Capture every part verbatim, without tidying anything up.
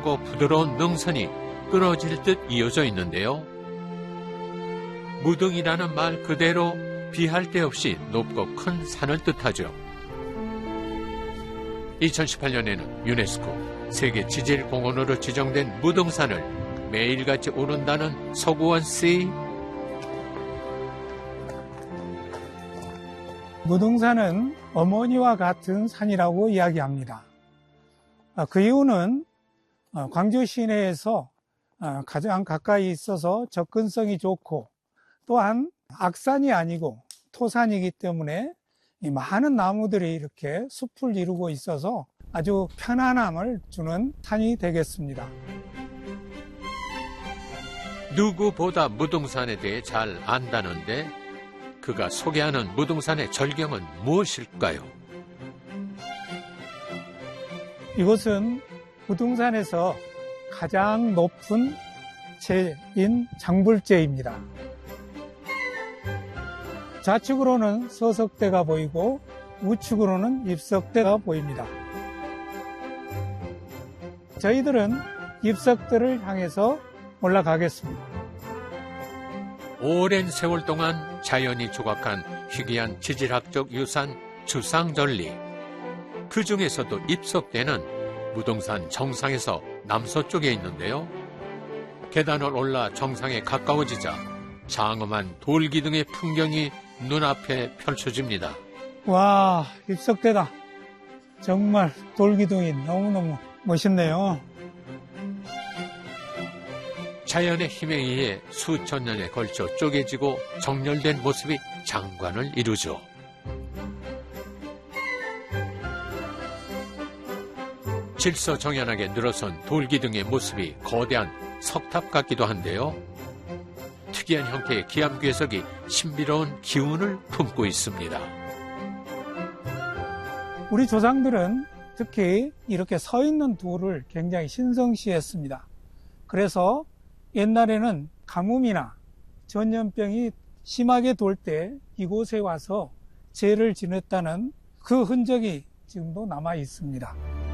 맑고 부드러운 능선이 끊어질 듯 이어져 있는데요. 무등이라는 말 그대로 비할 데 없이 높고 큰 산을 뜻하죠. 이천십팔 년에는 유네스코 세계 지질공원으로 지정된 무등산을 매일같이 오른다는 서구원 씨. 무등산은 어머니와 같은 산이라고 이야기합니다. 그 이유는 광주 시내에서 가장 가까이 있어서 접근성이 좋고 또한 악산이 아니고 토산이기 때문에 많은 나무들이 이렇게 숲을 이루고 있어서 아주 편안함을 주는 산이 되겠습니다. 누구보다 무등산에 대해 잘 안다는데 그가 소개하는 무등산의 절경은 무엇일까요? 이곳은 무등산에서 가장 높은 제인 장불재입니다. 좌측으로는 서석대가 보이고 우측으로는 입석대가 보입니다. 저희들은 입석대를 향해서 올라가겠습니다. 오랜 세월 동안 자연이 조각한 희귀한 지질학적 유산 주상절리. 그 중에서도 입석대는 무등산 정상에서 남서쪽에 있는데요. 계단을 올라 정상에 가까워지자 장엄한 돌기둥의 풍경이 눈앞에 펼쳐집니다. 와, 입석대다. 정말 돌기둥이 너무너무 멋있네요. 자연의 힘에 의해 수천 년에 걸쳐 쪼개지고 정렬된 모습이 장관을 이루죠. 질서정연하게 늘어선 돌기둥의 모습이 거대한 석탑 같기도 한데요. 특이한 형태의 기암괴석이 신비로운 기운을 품고 있습니다. 우리 조상들은 특히 이렇게 서 있는 돌을 굉장히 신성시했습니다. 그래서 옛날에는 가뭄이나 전염병이 심하게 돌 때 이곳에 와서 제를 지냈다는 그 흔적이 지금도 남아 있습니다.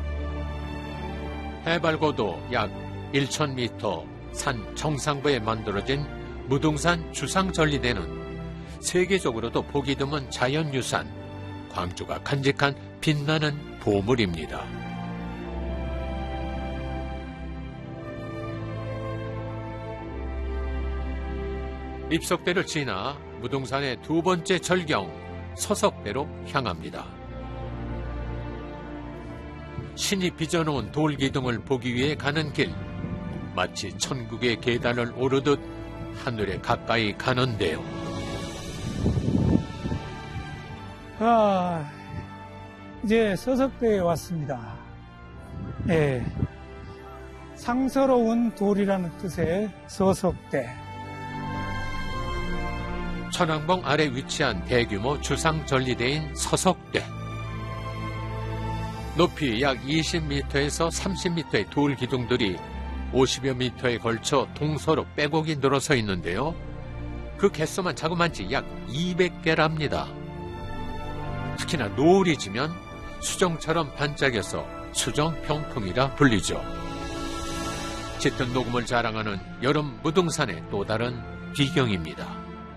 해발 고도 약 천 미터 산 정상부에 만들어진 무등산 주상절리대는 세계적으로도 보기 드문 자연유산, 광주가 간직한 빛나는 보물입니다. 입석대를 지나 무등산의 두 번째 절경 서석대로 향합니다. 신이 빚어놓은 돌기둥을 보기 위해 가는 길, 마치 천국의 계단을 오르듯 하늘에 가까이 가는데요. 아, 이제 서석대에 왔습니다. 예, 상서로운 돌이라는 뜻의 서석대. 천왕봉 아래 위치한 대규모 주상절리대인 서석대. 높이 약 이십 미터에서 삼십 미터의 돌기둥들이 오십여 미터에 걸쳐 동서로 빼곡이 늘어서 있는데요. 그 개수만 자그만치 약 이백 개랍니다. 특히나 노을이 지면 수정처럼 반짝여서 수정평풍이라 불리죠. 짙은 녹음을 자랑하는 여름 무등산의 또 다른 비경입니다.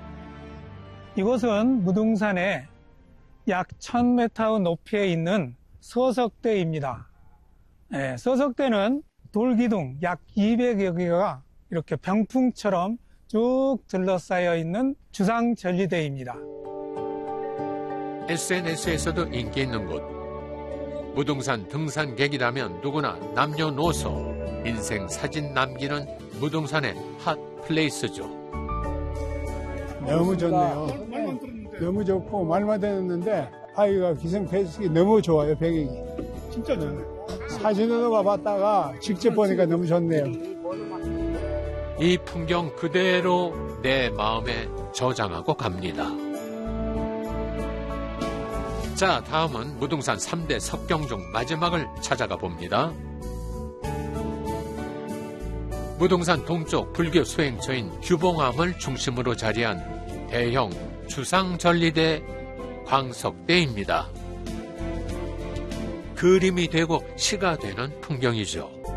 이곳은 무등산의 약 천 미터 높이에 있는 서석대입니다. 네, 서석대는 돌기둥 약 이백여 개가 이렇게 병풍처럼 쭉 둘러싸여 있는 주상절리대입니다. 에스엔에스에서도 인기 있는 곳. 무등산 등산객이라면 누구나 남녀노소 인생 사진 남기는 무등산의 핫 플레이스죠. 너무 좋네요. 너무 좋고 말만 듣는데 아이가 기생패스기 너무 좋아요. 배경이 진짜 좋네요. 사진으로 봐봤다가 직접 보니까 너무 좋네요. 이 풍경 그대로 내 마음에 저장하고 갑니다. 자, 다음은 무등산 삼 대 석경 중 마지막을 찾아가 봅니다. 무등산 동쪽 불교 수행처인 규봉암을 중심으로 자리한 대형 주상절리대 광석대입니다. 그림이 되고 시가 되는 풍경이죠.